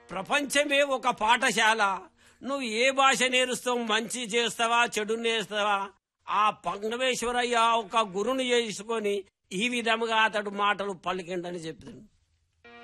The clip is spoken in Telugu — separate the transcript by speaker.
Speaker 1: ప్రపంచమే ఒక పాఠశాల. నువ్వు ఏ భాష నేరుస్తావు, మంచి చేస్తావా చెడు నేస్తావా? ఆ పంగమేశ్వరయ్య ఒక గురుని చేసుకొని ఈ విధముగా అతడు మాటలు పలికిండని చెప్తాడు.